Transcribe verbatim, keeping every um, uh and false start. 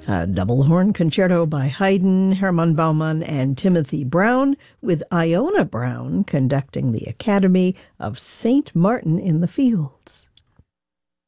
A double horn concerto by Haydn, Hermann Baumann, and Timothy Brown, with Iona Brown conducting the Academy of Saint Martin in the Fields.